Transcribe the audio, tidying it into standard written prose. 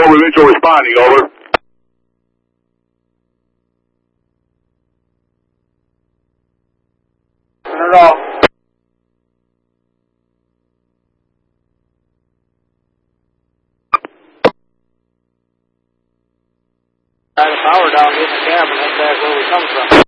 over, Mitchell responding, over. Turn it off. Try the power down, get in the cabin, that's where we come from.